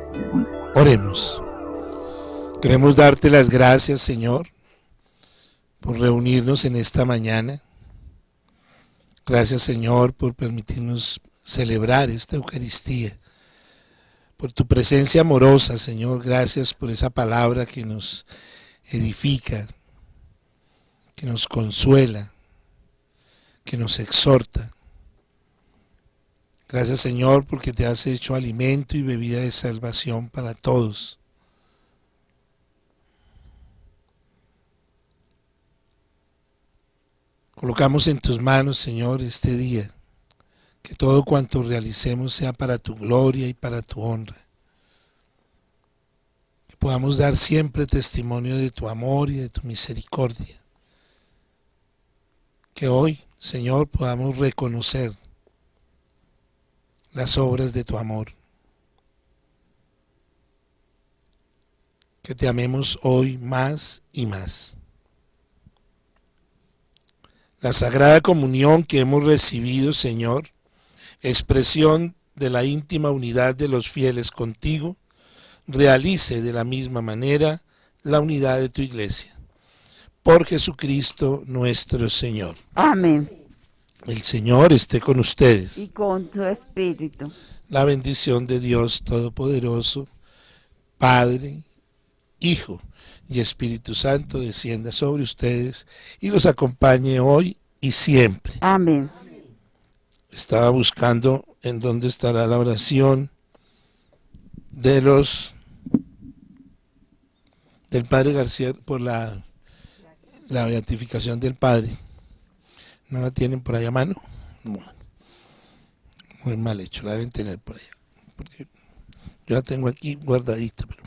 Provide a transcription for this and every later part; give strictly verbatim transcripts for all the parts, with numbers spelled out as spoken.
Oremos. Queremos darte las gracias, Señor, por reunirnos en esta mañana. Gracias, Señor, por permitirnos celebrar esta Eucaristía, por tu presencia amorosa, Señor. Gracias por esa palabra que nos edifica, que nos consuela, que nos exhorta. Gracias, Señor, porque te has hecho alimento y bebida de salvación para todos. Colocamos en tus manos, Señor, este día, que todo cuanto realicemos sea para tu gloria y para tu honra. Que podamos dar siempre testimonio de tu amor y de tu misericordia. Que hoy, Señor, podamos reconocer las obras de tu amor. Que te amemos hoy más y más. La Sagrada Comunión que hemos recibido, Señor, expresión de la íntima unidad de los fieles contigo, realice de la misma manera la unidad de tu Iglesia. Por Jesucristo nuestro Señor. Amén. El Señor esté con ustedes. Y con tu espíritu. La bendición de Dios Todopoderoso, Padre, Hijo y Espíritu Santo descienda sobre ustedes y los acompañe hoy y siempre. Amén. Estaba buscando en dónde estará la oración de los del Padre García por la, la beatificación del Padre. ¿No la tienen por ahí a mano? Bueno, muy mal hecho, la deben tener por allá. Porque yo la tengo aquí guardadita, pero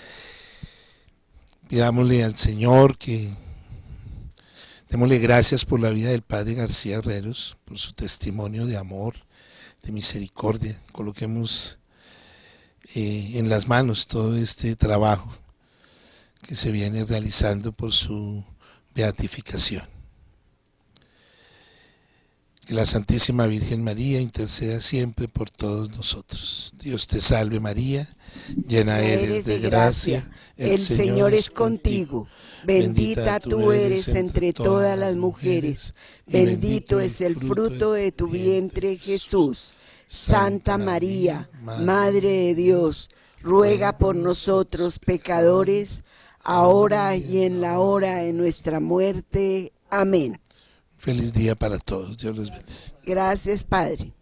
pidámosle al Señor que démosle gracias por la vida del Padre García Herreros, por su testimonio de amor, de misericordia. Coloquemos eh, en las manos todo este trabajo que se viene realizando por su beatificación. Que la Santísima Virgen María interceda siempre por todos nosotros. Dios te salve María, llena eres de gracia, el Señor es contigo. Bendita tú eres entre todas las mujeres, bendito es el fruto de tu vientre Jesús. Santa María, Madre de Dios, ruega por nosotros pecadores, ahora y en la hora de nuestra muerte. Amén. Feliz día para todos. Dios los bendice. Gracias, Padre.